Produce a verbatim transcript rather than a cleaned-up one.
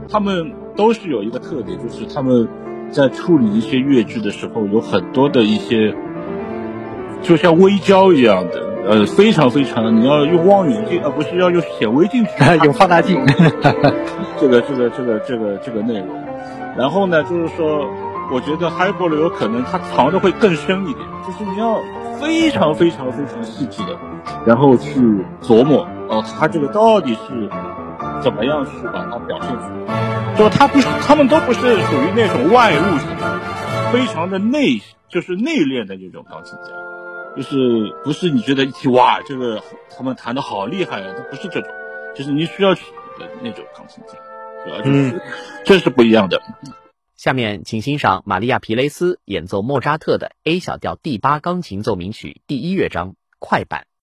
他们都是有一个特点，就是他们在处理一些乐句的时候，有很多的一些就像微胶一样的，呃，非常非常，你要用望远镜，而不是要用显微镜去用放大镜。 这个这个这个这个这个内容。然后呢，就是说，我觉得 Highball 有可能它藏的会更深一点，就是你要非常非常非常细致的，然后去琢磨哦，它这个到底是怎么样去把它表现出来。就它不是，他们都不是属于那种外物型，非常的内，就是内敛的那种钢琴家。就是不是你觉得一提哇，这个他们弹的好厉害啊，它不是这种，就是你需要去的那种钢琴家，对吧？就是、嗯、这是不一样的。 下面请欣赏玛利亚·皮雷斯演奏莫扎特的 A 小调第八钢琴奏鸣曲第一乐章快板。